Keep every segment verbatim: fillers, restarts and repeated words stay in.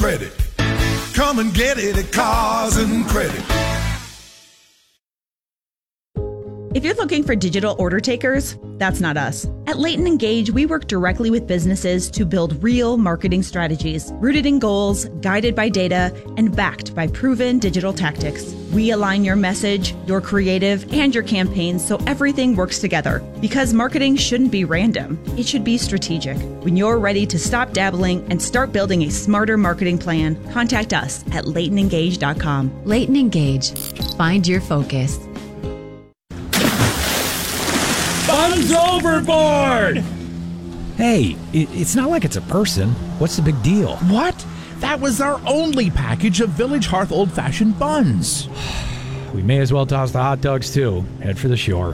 Credit. Come and get it at Cars and Credit. If you're looking for digital order takers, that's not us. At Leighton Engage, we work directly with businesses to build real marketing strategies, rooted in goals, guided by data, and backed by proven digital tactics. We align your message, your creative, and your campaigns so everything works together. Because marketing shouldn't be random, it should be strategic. When you're ready to stop dabbling and start building a smarter marketing plan, contact us at leighton engage dot com. Leighton Engage. Find your focus. Buns overboard! Hey, it, it's not like it's a person. What's the big deal? What? That was our only package of Village Hearth old-fashioned buns. We may as well toss the hot dogs, too. Head for the shore.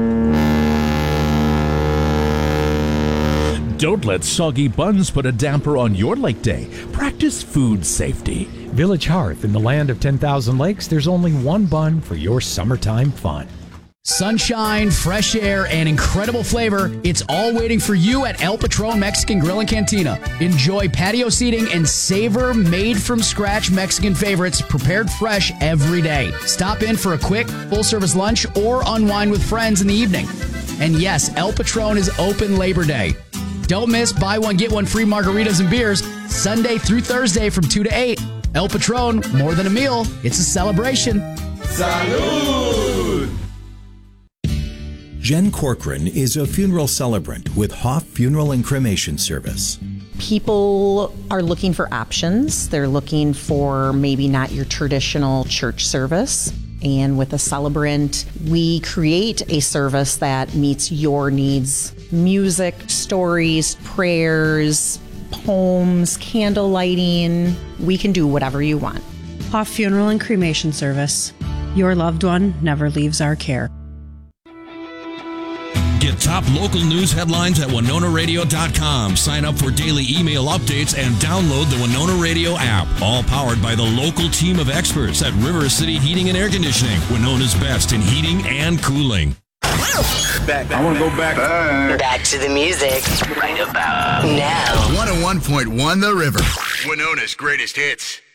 Don't let soggy buns put a damper on your lake day. Practice food safety. Village Hearth, in the land of ten thousand lakes, there's only one bun for your summertime fun. Sunshine, fresh air, and incredible flavor. It's all waiting for you at El Patron Mexican Grill and Cantina. Enjoy patio seating and savor made-from-scratch Mexican favorites prepared fresh every day. Stop in for a quick, full-service lunch or unwind with friends in the evening. And yes, El Patron is open Labor Day. Don't miss buy one, get one free margaritas and beers Sunday through Thursday from two to eight. El Patron, more than a meal, it's a celebration. Salud! Jen Corcoran is a funeral celebrant with Hoff Funeral and Cremation Service. People are looking for options. They're looking for maybe not your traditional church service. And with a celebrant, we create a service that meets your needs. Music, stories, prayers, poems, candle lighting. We can do whatever you want. Hoff Funeral and Cremation Service. Your loved one never leaves our care. Get top local news headlines at winona radio dot com. Sign up for daily email updates and download the Winona Radio app. All powered by the local team of experts at River City Heating and Air Conditioning, Winona's best in heating and cooling. Back, I want to go back. Back. Back to the music. Right about now. one oh one point one The River. Winona's greatest hits.